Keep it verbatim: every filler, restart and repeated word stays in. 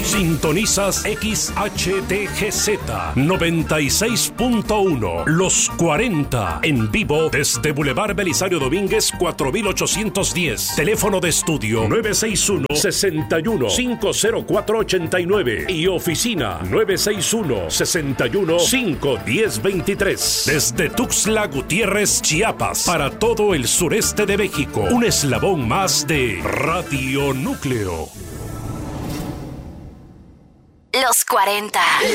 Sintonizas X H T G Z noventa y seis punto uno, Los cuarenta, en vivo desde Boulevard Belisario Domínguez cuatro mil ochocientos diez. Teléfono de estudio nueve seis uno, seis uno, cinco cero cuatro ocho nueve y oficina nueve seis uno, seis uno, cinco uno cero dos tres. Desde Tuxtla Gutiérrez, Chiapas, para todo el sureste de México, un eslabón más de Radio Núcleo. Los cuarenta.